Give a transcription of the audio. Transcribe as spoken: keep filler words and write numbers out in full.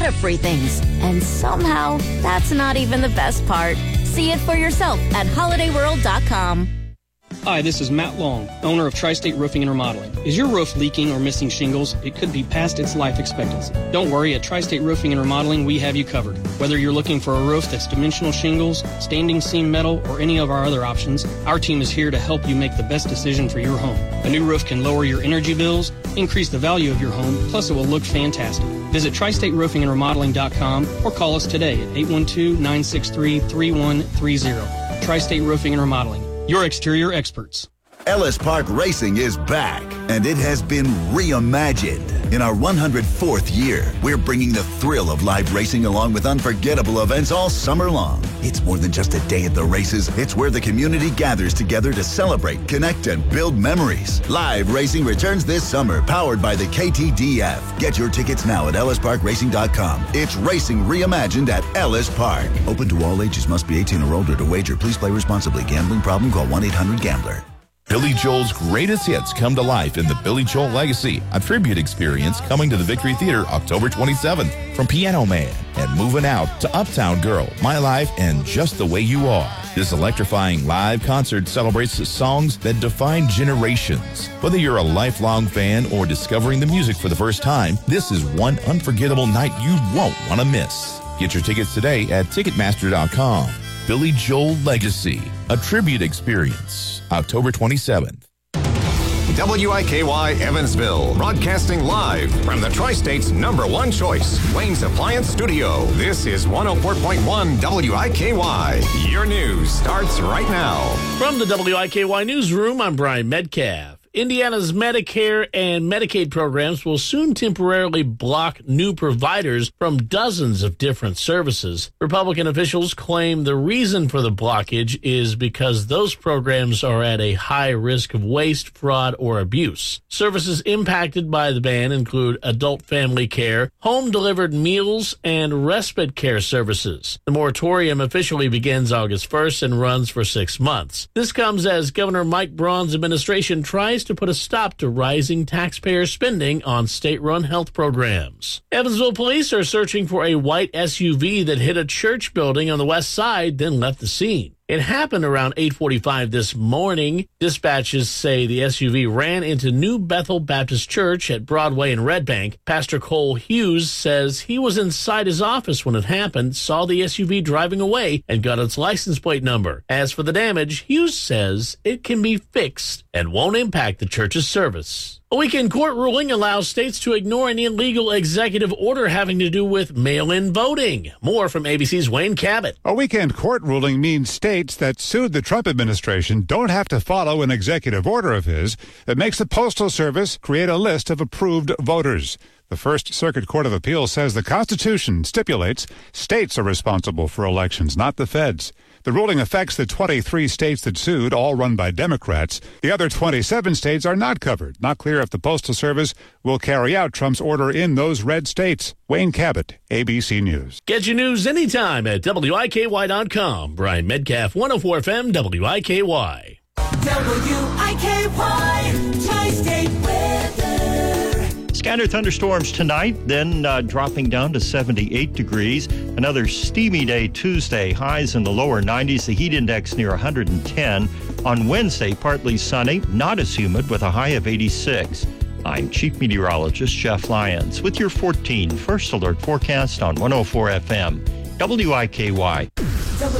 lot of free things. And somehow, that's not even the best part. See it for yourself at holiday world dot com. Hi, this is Matt Long, owner of Tri-State Roofing and Remodeling. Is your roof leaking or missing shingles? It could be past its life expectancy. Don't worry, at Tri-State Roofing and Remodeling, we have you covered. Whether you're looking for a roof that's dimensional shingles, standing seam metal, or any of our other options, our team is here to help you make the best decision for your home. A new roof can lower your energy bills, increase the value of your home, plus it will look fantastic. Visit tri state roofing and remodeling dot com or call us today at eight one two, nine six three, three one three zero. Tri-State Roofing and Remodeling, your exterior experts. Ellis Park Racing is back, and it has been reimagined. In our one hundred fourth year, we're bringing the thrill of live racing along with unforgettable events all summer long. It's more than just a day at the races. It's where the community gathers together to celebrate, connect, and build memories. Live racing returns this summer, powered by the K T D F. Get your tickets now at ellis park racing dot com. It's racing reimagined at Ellis Park. Open to all ages. Must be eighteen or older to wager. Please play responsibly. Gambling problem? Call one eight hundred gambler. Billy Joel's greatest hits come to life in the Billy Joel Legacy, a tribute experience coming to the Victory Theater October twenty-seventh. From Piano Man and Moving Out to Uptown Girl, My Life, and Just the Way You Are. This electrifying live concert celebrates the songs that define generations. Whether you're a lifelong fan or discovering the music for the first time, this is one unforgettable night you won't want to miss. Get your tickets today at ticketmaster dot com. Billy Joel Legacy, a tribute experience, October twenty-seventh. W I K Y Evansville, broadcasting live from the Tri-State's number one choice, Wayne's Appliance Studio. This is one oh four point one W I K Y. Your news starts right now. From the W I K Y Newsroom, I'm Brian Metcalf. Indiana's Medicare and Medicaid programs will soon temporarily block new providers from dozens of different services. Republican officials claim the reason for the blockage is because those programs are at a high risk of waste, fraud, or abuse. Services impacted by the ban include adult family care, home-delivered meals, and respite care services. The moratorium officially begins August first and runs for six months. This comes as Governor Mike Braun's administration tries to put a stop to rising taxpayer spending on state-run health programs. Evansville police are searching for a white S U V that hit a church building on the west side, then left the scene. It happened around eight forty-five this morning. Dispatches say the S U V ran into New Bethel Baptist Church at Broadway and Red Bank. Pastor Cole Hughes says he was inside his office when it happened, saw the S U V driving away, and got its license plate number. As for the damage, Hughes says it can be fixed and won't impact the church's service. A weekend court ruling allows states to ignore an illegal executive order having to do with mail-in voting. More from A B C's Wayne Cabot. A weekend court ruling means states that sued the Trump administration don't have to follow an executive order of his that makes the Postal Service create a list of approved voters. The First Circuit Court of Appeals says the Constitution stipulates states are responsible for elections, not the feds. The ruling affects the twenty-three states that sued, all run by Democrats. The other twenty-seven states are not covered. Not clear if the Postal Service will carry out Trump's order in those red states. Wayne Cabot, A B C News. Get your news anytime at W I K Y dot com. Brian Metcalf, one oh four F M, W I K Y. W I K Y, Tri-State weather. Scattered thunderstorms tonight, then uh, dropping down to seventy-eight degrees. Another steamy day Tuesday, highs in the lower nineties, the heat index near one hundred ten. On Wednesday, partly sunny, not as humid with a high of eighty-six. I'm Chief Meteorologist Jeff Lyons with your fourteen First Alert forecast on one oh four F M, W I K Y.